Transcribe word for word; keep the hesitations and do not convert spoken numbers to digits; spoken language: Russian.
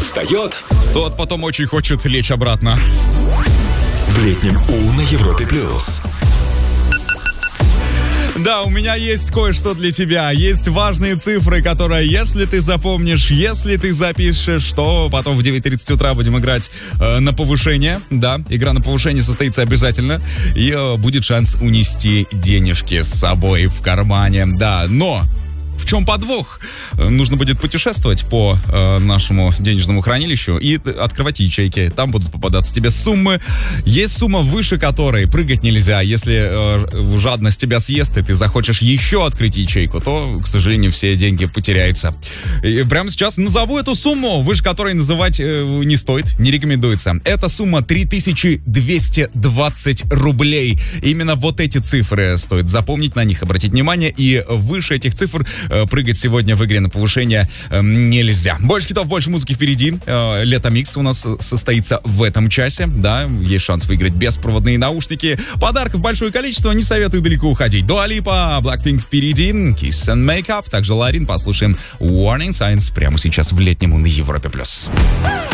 устает, тот потом очень хочет лечь обратно. В летнем У на Европе плюс. Да, у меня есть кое-что для тебя. Есть важные цифры, которые, если ты запомнишь, если ты запишешь, то потом в девять тридцать утра будем играть э, на повышение. Да, игра на повышение состоится обязательно. И э, будет шанс унести денежки с собой в кармане. Да, но... В чем подвох? Нужно будет путешествовать по э, нашему денежному хранилищу и открывать ячейки. Там будут попадаться тебе суммы. Есть сумма, выше которой прыгать нельзя. Если э, жадность тебя съест, и ты захочешь еще открыть ячейку, то, к сожалению, все деньги потеряются. И прямо сейчас назову эту сумму, выше которой называть э, не стоит, не рекомендуется. Эта сумма три тысячи двести двадцать рублей. Именно вот эти цифры стоит запомнить, на них обратить внимание. И выше этих цифр прыгать сегодня в игре на повышение э, нельзя. Больше хитов, больше музыки впереди. Э, Лето-микс у нас состоится в этом часе. Да, есть шанс выиграть беспроводные наушники. Подарков большое количество, не советую далеко уходить. Дуа Липа, Blackpink впереди, Kiss and Make Up. Также Ларин, послушаем Warning Signs прямо сейчас в летнем на Европе+.